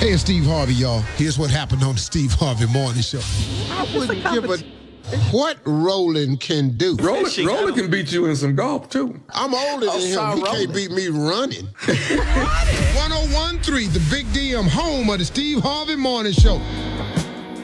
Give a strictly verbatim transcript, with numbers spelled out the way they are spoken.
Hey, it's Steve Harvey, y'all. Here's what happened on the Steve Harvey Morning Show. I wouldn't give a what Roland can do. Roland, Roland can beat you in some golf, too. I'm older than him. He can't beat me running. one oh one point three, the Big D M, home of the Steve Harvey Morning Show.